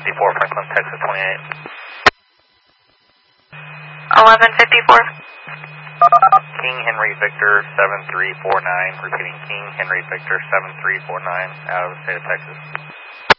1154, Franklin, Texas 28. 1154. King Henry Victor 7349, repeating King Henry Victor 7349, out of the state of Texas.